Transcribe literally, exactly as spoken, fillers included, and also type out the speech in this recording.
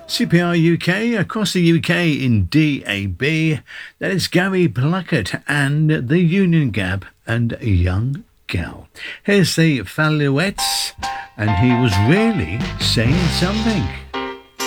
C P R U K, across the U K in D A B. That is Gary Pluckett and the Union Gap and a Young Gal. Here's the Falouettes, and he was really saying something.